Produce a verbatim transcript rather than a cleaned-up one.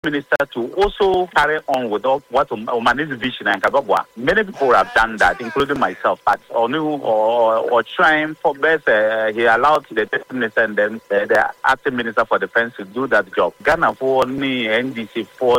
minister to also carry on with all, what Omani's vision and Kababwa. Many people have done that, including myself. But Onu or, or trying for best, uh, he allowed the deputy minister and then uh, the acting minister for defense to do that job. Ghana for me, N D C for